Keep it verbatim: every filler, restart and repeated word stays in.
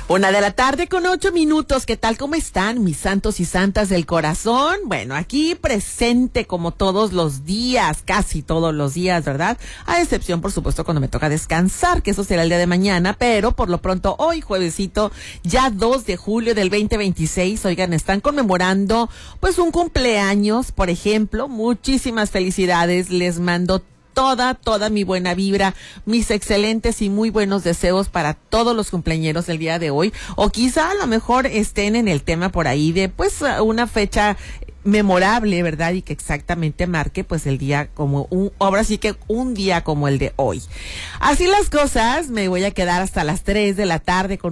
Una de la tarde con ocho minutos. ¿Qué tal? ¿Cómo están mis santos y santas del corazón? Bueno, aquí presente como todos los días, casi todos los días, ¿verdad? A excepción, por supuesto, cuando me toca descansar, que eso será el día de mañana, pero por lo pronto hoy, juevesito, ya dos de julio del veinte veintiséis, oigan, están conmemorando pues un cumpleaños, por ejemplo. Muchísimas felicidades, les mando toda, toda mi buena vibra, mis excelentes y muy buenos deseos para todos los cumpleañeros del día de hoy, o quizá a lo mejor estén en el tema por ahí de pues una fecha memorable, ¿verdad? Y que exactamente marque pues el día como un, ahora sí que un día como el de hoy. Así las cosas, me voy a quedar hasta las tres de la tarde con